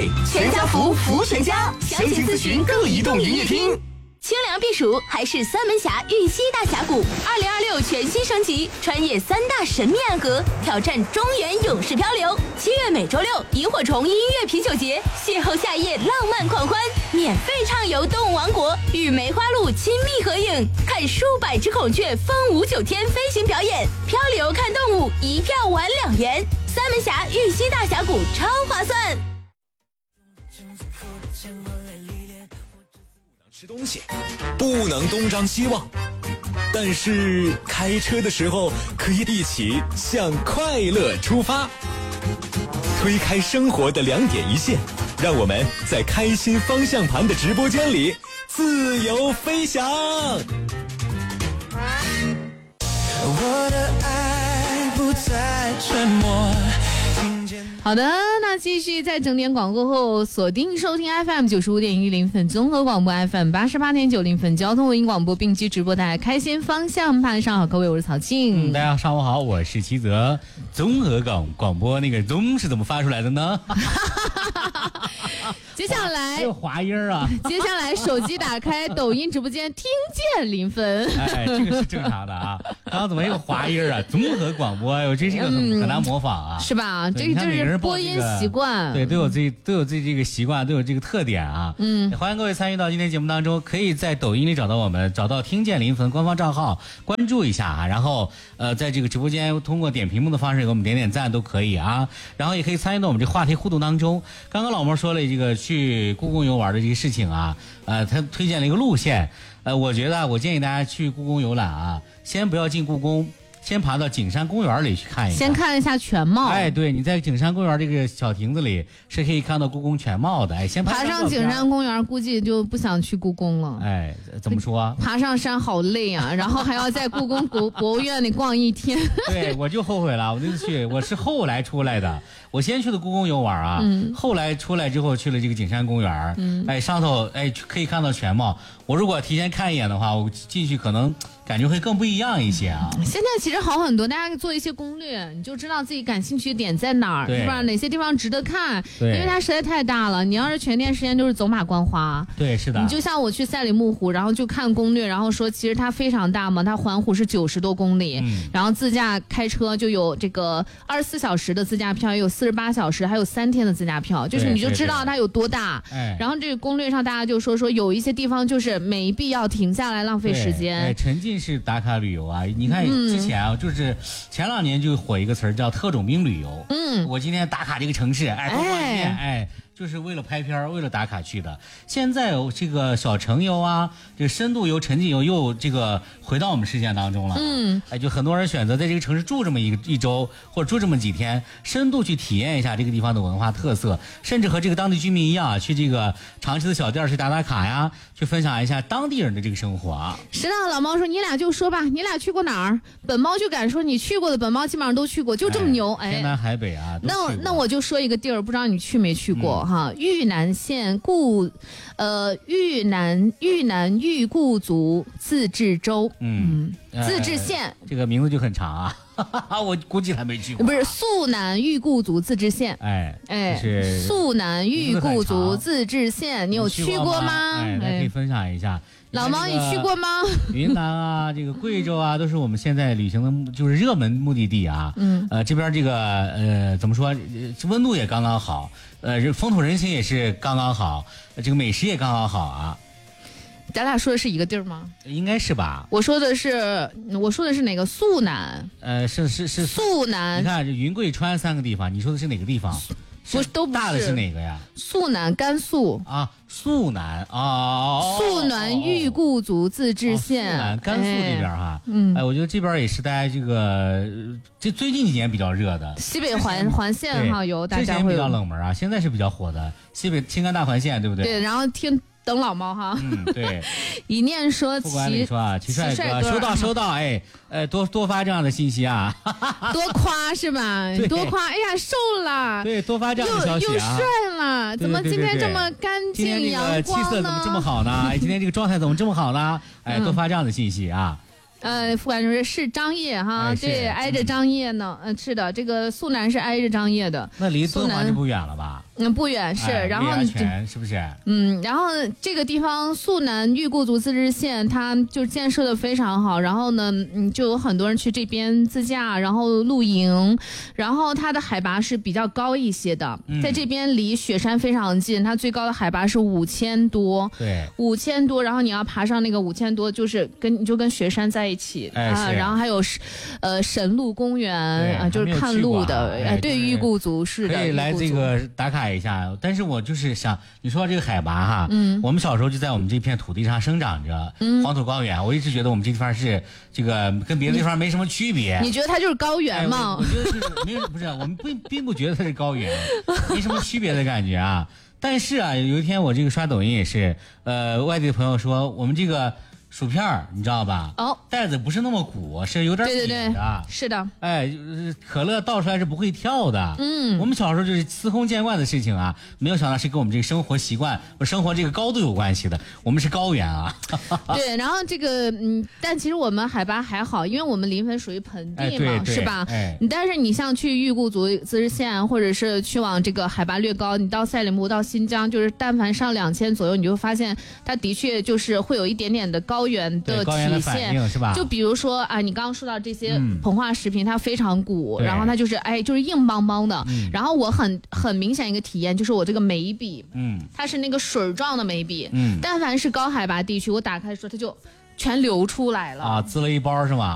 配，全家福福全家，详情咨询各移动营业厅。 清凉避暑还是三门峡玉溪大峡谷，2026全新升级，穿越3大神秘暗河，挑战中原勇士漂流。7月每周6，萤火虫音乐啤酒节，邂逅夏夜浪漫狂欢，免费畅游动物王国，与梅花鹿亲密合影，看数百只孔雀风舞9天飞行表演，漂流看动物，1票玩2元。三门峡玉溪大峡谷超划算。 吃东西不能东张西望，但是开车的时候可以一起向快乐出发，推开生活的2点一线，让我们在开心方向盘的直播间里自由飞翔。 我的爱不再沉默。 好的，那继续在整点广告后锁定收听 FM 95.10分综合广播 FM 88.90分交通文音广播并机直播台开心方向盘。上好各位，我是曹庆。 大家上午好，我是齐泽。综合广播那个综是怎么发出来的呢？ 接下来还有滑音啊！ 接下来手机打开抖音直播间，听见0分。 哎，这个是正常的啊。刚刚怎么有滑音啊？综合广播，哎呦，这是个很难模仿啊， 是吧？这个就是播音习惯， 对，都有这个习惯，都有这个特点啊。欢迎各位参与到今天节目当中，可以在抖音里找到我们，找到听见0分官方账号，关注一下啊。然后在这个直播间通过点屏幕的方式给我们点赞都可以啊。然后也可以参与到我们这话题互动当中。刚刚老莫说了这个去故宫游玩的这个事情啊，他推荐了一个路线，我觉得我建议大家去故宫游览啊，先不要进故宫。先爬到景山公园里去看一下， 先看一下全貌。 哎，对，你在景山公园这个小亭子里是可以看到故宫全貌的。哎，先爬上景山公园，估计就不想去故宫了。 哎，怎么说？ 爬上山好累啊，然后还要在故宫博物院里逛1天。 对，我就后悔了，我那次去，我是后来出来的，我先去的故宫游玩啊，后来出来之后去了这个景山公园，哎，上头哎可以看到全貌。我如果提前看一眼的话，我进去可能感觉会更不一样一些啊。 现在其实好很多，大家做一些攻略，你就知道自己感兴趣的点在哪儿，是吧？哪些地方值得看？因为它实在太大了，你要是全天时间就是走马观花。 对，是的。 你就像我去赛里木湖，然后就看攻略，然后说其实它非常大嘛，它环湖是90多公里，然后自驾开车就有这个24小时的自驾票，也有48小时，还有3天的自驾票，就是你就知道它有多大。然后这个攻略上大家就说有一些地方就是没必要停下来浪费时间， 沉浸式打卡旅游啊！你看之前啊，就是前2年就火一个词儿叫特种兵旅游。我今天打卡这个城市，哎，多逛一遍，哎。就是为了拍片，为了打卡去的。现在有这个小城游啊，这个深度游、沉浸游又这个回到我们视线当中了。哎，就很多人选择在这个城市住这么一周，或者住这么几天，深度去体验一下这个地方的文化特色，甚至和这个当地居民一样，去这个常吃的小店去打卡呀，去分享一下当地人的这个生活啊。 是的，老猫说你俩就说吧，你俩去过哪儿？本猫就敢说你去过的，本猫基本上都去过，就这么牛。哎， 天南海北啊。 那我就说一个地儿，不知道你去没去过。玉南县玉南玉故族自治州，自治县， 这个名字就很长啊，我估计还没去过。 不是肃南玉故族自治县，是肃南玉故族自治县，你有去过吗？ 可以分享一下。 老毛，你去过吗？ 云南啊，这个贵州啊，都是我们现在旅行的，就是热门目的地啊。这边这个怎么说，温度也刚刚好，风土人情也是刚刚好，这个美食也刚刚好啊。 咱俩说的是一个地儿吗？ 应该是吧。 我说的是哪个？肃南。 是肃南。 你看这云贵川3个地方，你说的是哪个地方？ 都不是。 大的是哪个呀？ 肃南，甘肃啊，肃南啊， 肃南玉故族自治县， 肃南甘肃这边哈，我觉得这边也是大家这最近几年比较热的西北环线哈，有大家会之前比较冷门啊，现在是比较火的西北青甘大环线，对不对？ 对，然后等老猫哈， 对， 一念说不管你说啊，齐帅哥收到，哎，多发这样的信息啊， 多夸是吧？多夸，哎呀，瘦了， 对，多发这样的消息啊， 又帅了，怎么今天这么干净阳光呢？ 今天这个气色怎么这么好呢？今天这个状态怎么这么好呢？哎，多发这样的信息啊。 副馆长是张掖哈，对，挨着张掖呢。是的，这个肃南是挨着张掖的。 那离敦煌就不远了吧？ 不远是，然后月牙泉是不是？ 然后这个地方肃南裕固族自治县，它就建设的非常好，然后呢，就有很多人去这边自驾，然后露营，然后它的海拔是比较高一些的，在这边离雪山非常近，它最高的海拔是5000多， 对 ，5000多，然后你要爬上那个5000多，就是跟雪山在一起然后还有神鹿公园就是看鹿的，对，裕固族是的， 可以来这个打卡一下。但是我就是想，你说这个海拔哈，我们小时候就在我们这片土地上生长着，黄土高原，我一直觉得我们这地方是这个跟别的地方没什么区别。 你觉得它就是高原吗？ 我觉得是不是，我们并不觉得它是高原，没什么区别的感觉啊。但是啊，有一天我这个刷抖音也是，外地的朋友说我们这个薯片你知道吧？袋子不是那么鼓，是有点扁的。 对，是的。 哎，可乐倒出来是不会跳的。我们小时候就是司空见惯的事情啊，没有想到是跟我们这个生活习惯、生活这个高度有关系的。我们是高原啊。 对，然后这个但其实我们海拔还好，因为我们临汾属于盆地嘛，是吧？但是你像去裕固族自治县，或者是去往这个海拔略高，你到赛里木、到新疆，就是但凡上2000左右，你就会发现它的确就是会有一点点的高原的体现， 是吧？ 就比如说啊，你刚刚说到这些膨化食品，它非常鼓，然后它就是就是硬邦邦的。然后我很明显一个体验就是我这个眉笔，它是那个水状的眉笔，但凡是高海拔地区，我打开的时候它就全流出来了啊，滋了一包是吗？